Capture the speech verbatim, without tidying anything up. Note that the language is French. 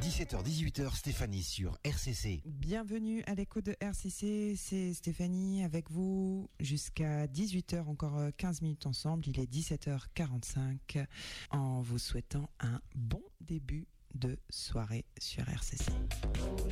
dix-sept heures dix-huit heures, Stéphanie sur R C C. Bienvenue à l'écoute de R C C, c'est Stéphanie avec vous jusqu'à dix-huit heures, encore quinze minutes ensemble. Il est dix-sept heures quarante-cinq en vous souhaitant un bon début de soirée sur R C C.